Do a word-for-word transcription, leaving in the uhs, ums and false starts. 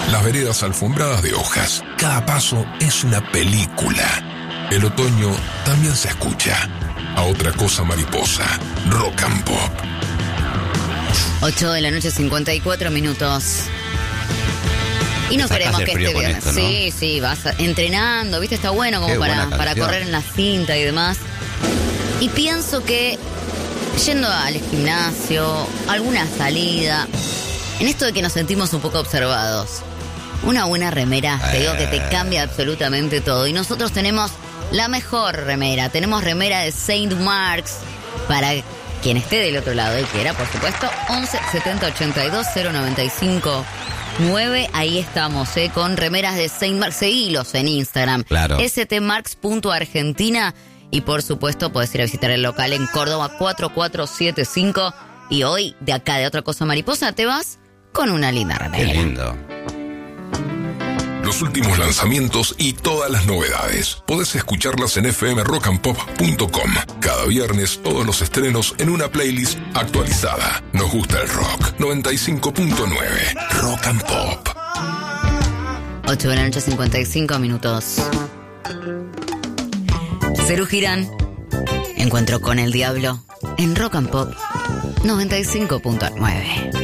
Las veredas alfombradas de hojas. Cada paso es una película. El otoño también se escucha. A otra cosa mariposa. Rock and Pop. ocho de la noche, cincuenta y cuatro minutos. Y no queremos que esté bien. Esto, ¿no? Sí, sí, vas entrenando, ¿viste? Está bueno como para, para correr en la cinta y demás. Y pienso que yendo al gimnasio, alguna salida, en esto de que nos sentimos un poco observados, una buena remera, eh. te digo que te cambia absolutamente todo. Y nosotros tenemos la mejor remera. Tenemos remera de Saint Marks para quien esté del otro lado y quiera, por supuesto. once setenta ochenta y dos cero noventa y cinco nueve. Ahí estamos, ¿eh? Con remeras de Saint Marks. Seguilos en Instagram. Claro. stmarks punto argentina. Y por supuesto, podés ir a visitar el local en Córdoba cuatro cuatro siete cinco. Y hoy, de acá de Otra Cosa Mariposa, te vas con una linda remera. Qué lindo. Los últimos lanzamientos y todas las novedades. Podés escucharlas en f m rock and pop punto com. Cada viernes, todos los estrenos en una playlist actualizada. Nos gusta el rock. noventa y cinco punto nueve. Rock and Pop. ocho de la noche, cincuenta y cinco minutos. Serú Girán. Encuentro con el diablo en Rock and Pop noventa y cinco punto nueve.